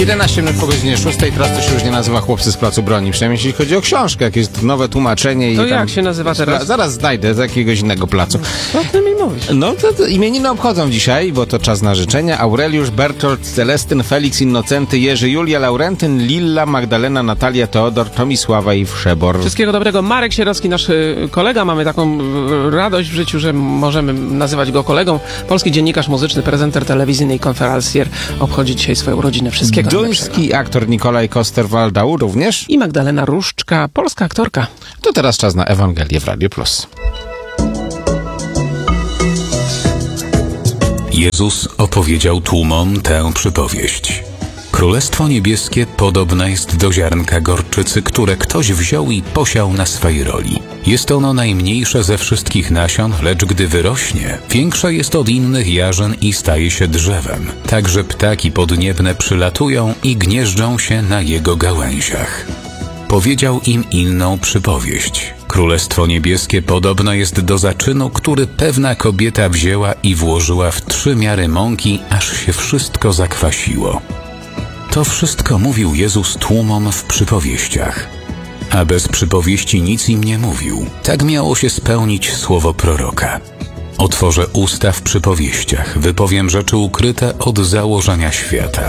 11 minut po godzinie 6, teraz to się już nie nazywa Chłopcy z Placu Broni, przynajmniej jeśli chodzi o książkę, jakieś nowe tłumaczenie. To i tam jak się nazywa teraz? Zaraz znajdę z jakiegoś innego placu. Co ty mi mówisz? No to imieniny obchodzą dzisiaj, bo to czas na życzenia. Aureliusz, Bertolt, Celestyn, Felix, Innocenty, Jerzy, Julia, Laurentyn, Lilla, Magdalena, Natalia, Teodor, Tomisława i Wszebor. Wszystkiego dobrego. Marek Sierowski, nasz kolega. Mamy taką radość w życiu, że możemy nazywać go kolegą. Polski dziennikarz muzyczny, prezenter telewizyjny i konferencjer obchodzi dzisiaj swoją rodzinę. Wszystkiego najlepszego. Duński aktor Nikolaj Koster-Waldau również. I Magdalena Różczka, polska aktorka. To teraz czas na Ewangelię w Radio Plus. Jezus opowiedział tłumom tę przypowieść. Królestwo niebieskie podobne jest do ziarnka gorczycy, które ktoś wziął i posiał na swej roli. Jest ono najmniejsze ze wszystkich nasion, lecz gdy wyrośnie, większe jest od innych jarzyn i staje się drzewem. Także ptaki podniebne przylatują i gnieżdżą się na jego gałęziach. Powiedział im inną przypowieść. Królestwo niebieskie podobne jest do zaczynu, który pewna kobieta wzięła i włożyła w 3 miary mąki, aż się wszystko zakwasiło. To wszystko mówił Jezus tłumom w przypowieściach. A bez przypowieści nic im nie mówił. Tak miało się spełnić słowo proroka. Otworzę usta w przypowieściach, wypowiem rzeczy ukryte od założenia świata.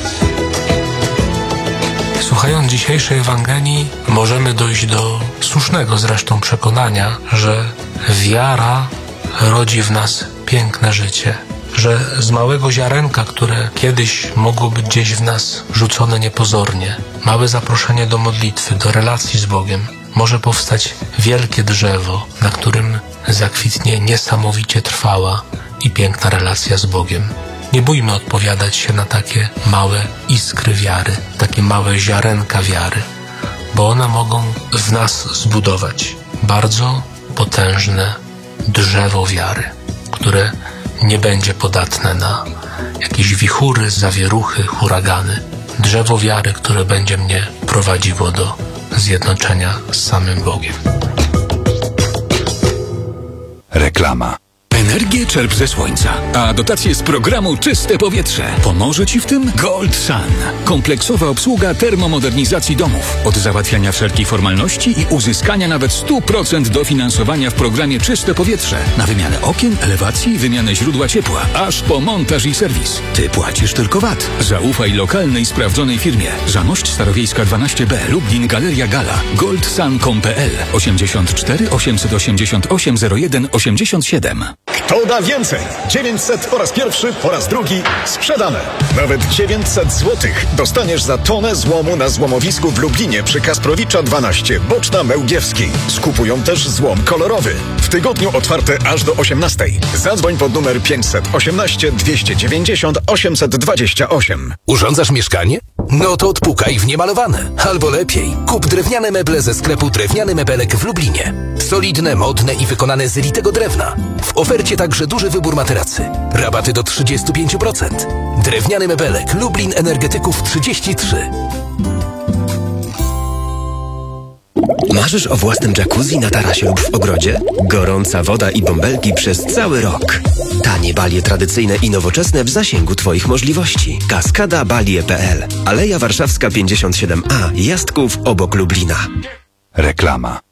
Słuchając dzisiejszej Ewangelii, możemy dojść do słusznego zresztą przekonania, że wiara rodzi w nas piękne życie. Że z małego ziarenka, które kiedyś mogło być gdzieś w nas rzucone niepozornie, małe zaproszenie do modlitwy, do relacji z Bogiem, może powstać wielkie drzewo, na którym zakwitnie niesamowicie trwała i piękna relacja z Bogiem. Nie bójmy odpowiadać się na takie małe iskry wiary, takie małe ziarenka wiary, bo one mogą w nas zbudować bardzo potężne drzewo wiary, które nie będzie podatne na jakieś wichury, zawieruchy, huragany. Drzewo wiary, które będzie mnie prowadziło do zjednoczenia z samym Bogiem. Reklama. Energię czerp ze słońca, a dotacje z programu Czyste Powietrze. Pomoże Ci w tym Gold Sun. Kompleksowa obsługa termomodernizacji domów. Od załatwiania wszelkich formalności i uzyskania nawet 100% dofinansowania w programie Czyste Powietrze. Na wymianę okien, elewacji, wymianę źródła ciepła, aż po montaż i serwis. Ty płacisz tylko VAT. Zaufaj lokalnej, sprawdzonej firmie. Zamość Starowiejska 12B, Lublin, Galeria Gala. goldsun.pl 84 888 01 87. Kto da więcej? 900 po raz pierwszy, po raz drugi sprzedane. Nawet 900 złotych dostaniesz za tonę złomu na złomowisku w Lublinie przy Kasprowicza 12, Boczna Mełgiewskiej. Skupują też złom kolorowy. W tygodniu otwarte aż do 18. Zadzwoń pod numer 518 290 828. Urządzasz mieszkanie? No to odpukaj w niemalowane. Albo lepiej, kup drewniane meble ze sklepu Drewniany Mebelek w Lublinie. Solidne, modne i wykonane z litego drewna. W ofercie także duży wybór materacy. Rabaty do 35%. Drewniany Mebelek, Lublin Energetyków 33. Marzysz o własnym jacuzzi na tarasie lub w ogrodzie? Gorąca woda i bąbelki przez cały rok. Tanie balie tradycyjne i nowoczesne w zasięgu Twoich możliwości. Kaskada-Balie.pl. Aleja Warszawska 57A, Jastków obok Lublina. Reklama.